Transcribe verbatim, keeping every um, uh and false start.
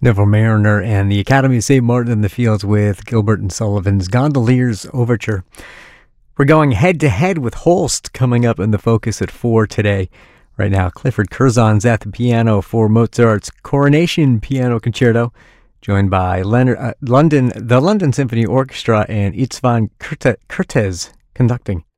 Neville Mariner and the Academy of Saint Martin in the Fields with Gilbert and Sullivan's Gondoliers Overture. We're going head-to-head with Holst coming up in the Focus at four today. Right now, Clifford Curzon's at the piano for Mozart's Coronation Piano Concerto, joined by Leonard, uh, London, the London Symphony Orchestra and István Kurte, Kurtes conducting.